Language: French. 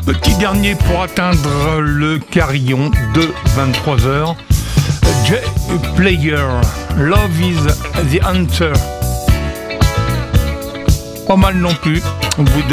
Petit dernier pour atteindre le carillon de 23h. J-Player, Love is the Answer. Pas mal non plus.